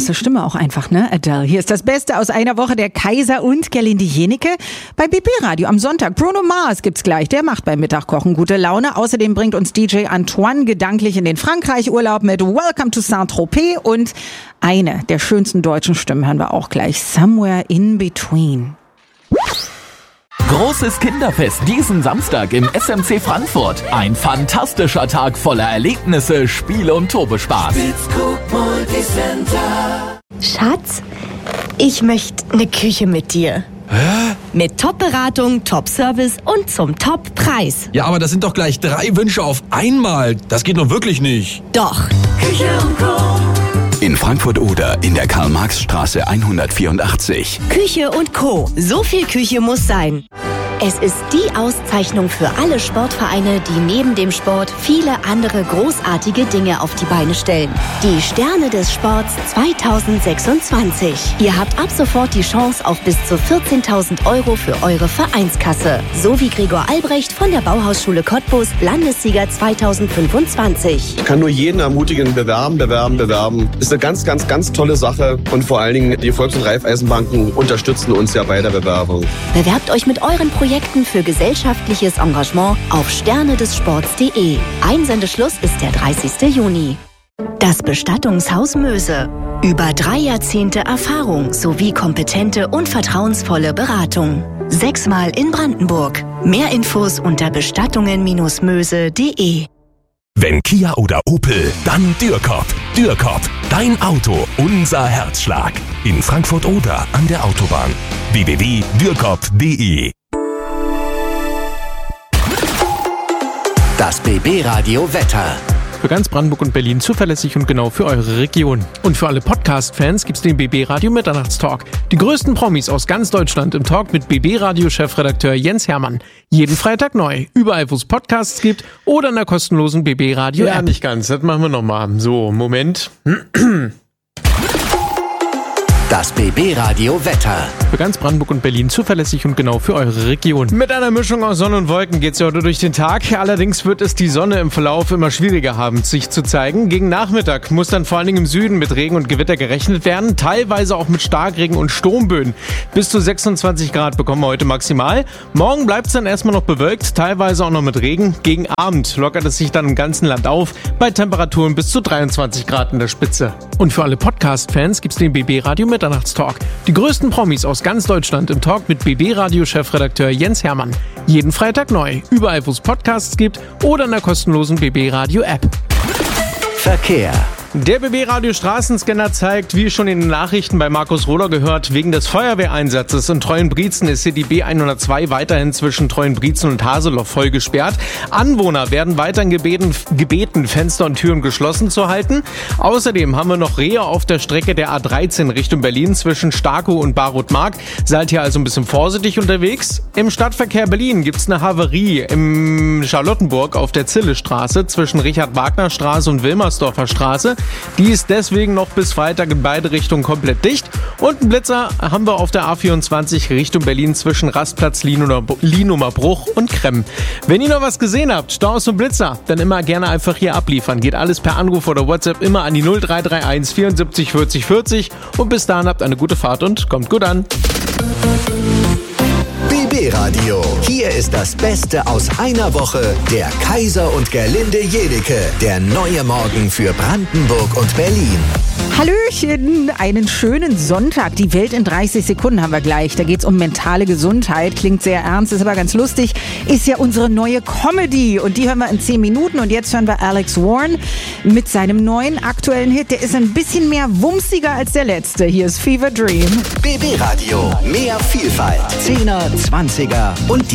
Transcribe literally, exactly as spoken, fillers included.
Krasse Stimme auch einfach, ne, Adele? Hier ist das Beste aus einer Woche der Kaiser und Gerlinde Jenecke bei B B Radio am Sonntag. Bruno Mars gibt's gleich, der macht beim Mittagkochen gute Laune. Außerdem bringt uns D J Antoine gedanklich in den Frankreich-Urlaub mit Welcome to Saint-Tropez und eine der schönsten deutschen Stimmen hören wir auch gleich, Somewhere in Between. Großes Kinderfest diesen Samstag im S M C Frankfurt. Ein fantastischer Tag voller Erlebnisse, Spiele und Turbospaß. Schatz, ich möchte eine Küche mit dir. Hä? Mit Top-Beratung, Top-Service und zum Top-Preis. Ja, aber das sind doch gleich drei Wünsche auf einmal. Das geht doch wirklich nicht. Doch. Küche und Co. In Frankfurt oder in der Karl-Marx-Straße hundertvierundachtzig. Küche und Co. So viel Küche muss sein. Es ist die Auszeichnung für alle Sportvereine, die neben dem Sport viele andere großartige Dinge auf die Beine stellen. Die Sterne des Sports zweitausendsechsundzwanzig. Ihr habt ab sofort die Chance auf bis zu vierzehntausend Euro für eure Vereinskasse. So wie Gregor Albrecht von der Bauhausschule Cottbus, Landessieger zweitausendfünfundzwanzig. Ich kann nur jeden ermutigen, bewerben, bewerben, bewerben. Ist eine ganz, ganz, ganz tolle Sache. Und vor allen Dingen, die Volks- und Raiffeisenbanken unterstützen uns ja bei der Bewerbung. Bewerbt euch mit euren Projekten für gesellschaftliches Engagement auf sterne des sports punkt de. Einsendeschluss ist der dreißigste Juni. Das Bestattungshaus Möse. Über drei Jahrzehnte Erfahrung sowie kompetente und vertrauensvolle Beratung. Sechsmal in Brandenburg. Mehr Infos unter bestattungen möse punkt de. Wenn Kia oder Opel, dann Dürkop. Dürkop, dein Auto, unser Herzschlag. In Frankfurt oder an der Autobahn. w w w punkt dürkop punkt de. Das B B Radio Wetter. Für ganz Brandenburg und Berlin zuverlässig und genau für eure Region. Und für alle Podcast-Fans gibt's den B B Radio Mitternachtstalk. Die größten Promis aus ganz Deutschland im Talk mit B B Radio Chefredakteur Jens Hermann. Jeden Freitag neu. Überall, wo es Podcasts gibt oder in der kostenlosen B B Radio App. Ja, nicht ganz. Das machen wir nochmal. So, Moment. Das B B Radio Wetter. Für ganz Brandenburg und Berlin zuverlässig und genau für eure Region. Mit einer Mischung aus Sonne und Wolken geht's ja heute durch den Tag. Allerdings wird es die Sonne im Verlauf immer schwieriger haben, sich zu zeigen. Gegen Nachmittag muss dann vor allen Dingen im Süden mit Regen und Gewitter gerechnet werden. Teilweise auch mit Starkregen und Sturmböen. Bis zu sechsundzwanzig Grad bekommen wir heute maximal. Morgen bleibt's dann erstmal noch bewölkt, teilweise auch noch mit Regen. Gegen Abend lockert es sich dann im ganzen Land auf. Bei Temperaturen bis zu dreiundzwanzig Grad in der Spitze. Und für alle Podcast-Fans gibt's den B B Radio Mitternachtstalk. Die größten Promis aus ganz Deutschland im Talk mit B B Radio Chefredakteur Jens Hermann. Jeden Freitag neu. Überall, wo es Podcasts gibt oder in der kostenlosen B B Radio App. Verkehr. Der B B Radio Straßenscanner zeigt, wie schon in den Nachrichten bei Markus Rohler gehört, wegen des Feuerwehreinsatzes in Treuenbrietzen ist hier die B hundertzwei weiterhin zwischen Treuenbrietzen und Haseloff voll gesperrt. Anwohner werden weiterhin gebeten, gebeten, Fenster und Türen geschlossen zu halten. Außerdem haben wir noch Rehe auf der Strecke der A dreizehn Richtung Berlin zwischen Starkow und Barroth-Mark. Seid hier also ein bisschen vorsichtig unterwegs. Im Stadtverkehr Berlin gibt's eine Havarie im Charlottenburg auf der Zillestraße zwischen Richard-Wagner-Straße und Wilmersdorfer Straße. Die ist deswegen noch bis Freitag in beide Richtungen komplett dicht. Und einen Blitzer haben wir auf der A vierundzwanzig Richtung Berlin zwischen Rastplatz, Lienumer Bruch und Kremm. Wenn ihr noch was gesehen habt, Staus und Blitzer, dann immer gerne einfach hier abliefern. Geht alles per Anruf oder WhatsApp immer an die null drei drei eins vierundsiebzig vierzig vierzig. Und bis dahin habt eine gute Fahrt und kommt gut an. B B Radio. Hier ist das Beste aus einer Woche der Kaiser und Gerlinde Jenecke. Der neue Morgen für Brandenburg und Berlin. Hallöchen, einen schönen Sonntag. Die Welt in dreißig Sekunden haben wir gleich. Da geht's um mentale Gesundheit. Klingt sehr ernst, ist aber ganz lustig. Ist ja unsere neue Comedy. Und die hören wir in zehn Minuten. Und jetzt hören wir Alex Warren mit seinem neuen aktuellen Hit. Der ist ein bisschen mehr wumsiger als der letzte. Hier ist Fever Dream. B B Radio. Mehr Vielfalt. Zehner, Zwanziger und